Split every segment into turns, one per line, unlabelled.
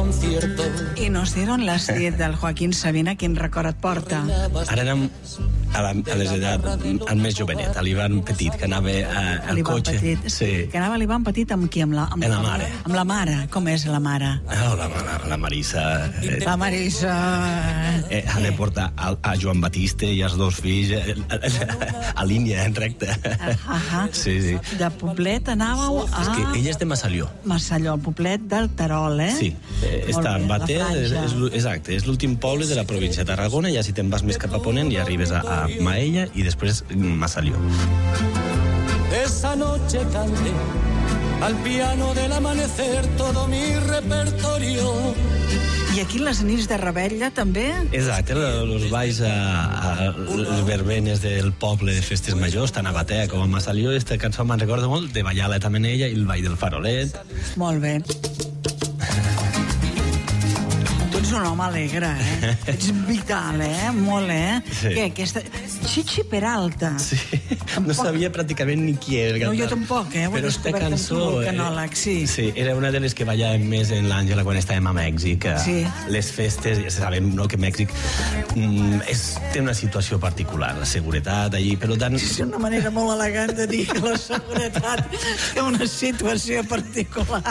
concierto.
I nos dieron les 10 del Joaquín Sabina, quin record et porta?
Ara érem a les edats, el més jovenet, l'Ivan Petit, que anava al cotxe.
Petit.
Sí.
Que anava l'Ivan Petit amb qui? Amb la
mare.
Amb la mare. Com és la mare?
La Marisa.
La Marisa.
Ha de portar a Joan Batiste i els dos fills a línia, en recte. Sí.
De Poblet anàveu a...
És que ella és de Massalió.
Massalió, el Poblet del Terol, eh?
Sí, està en Bater, exacte, és l'últim poble de la província de Tarragona, ja si te'n vas més cap a Ponent ja arribes a Maella i després Massalió.
Esa noche canté al piano del amanecer todo mi repertorio.
I aquí les nits de Rebella també?
Exacte, els balls les verbenes del poble de festes majors, tant a Batea com a Massalió. Aquesta cançó me'n recorda molt de ballar la Tamenella i el ball del farolet.
Molt bé. Tu ets un home alegre, eh? Ets vital, eh? Molt, eh?
Sí.
Què, aquesta... Chichi Peralta.
Sí, no sabia pràcticament ni qui era.
No, jo tampoc, eh?
Però esta cançó...
Volcanòleg, sí.
Sí, era una de les que ballàvem més en l'Àngela quan estàvem a Mèxic.
Sí.
Les festes, ja sabem, no?, que Mèxic té una situació particular, la seguretat allí, per tant...
És una manera molt elegant de dir que la seguretat té una situació particular.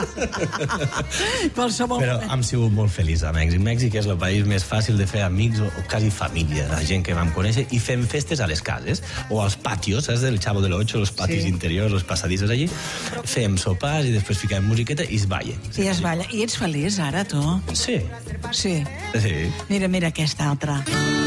Però hem sigut molt feliços a Mèxic. Mèxic és el país més fàcil de fer amics o quasi família, la gent que vam conèixer, i fem festes a les cases o als patios, saps, del Chavo del Ocho, els patis interiors, els passadissos allí. Fem sopars i després fiquem musiqueta i es balla.
I es balla. I ets feliç ara, tu?
Sí.
Sí.
Sí.
Mira aquesta altra.